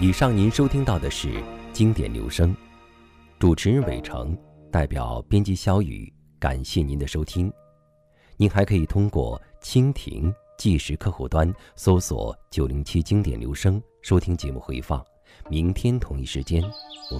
以上您收听到的是经典留声，主持人伟成，代表编辑小雨，感谢您的收听。您还可以通过蜻蜓即时客户端搜索907经典留声收听节目回放。明天同一时间我们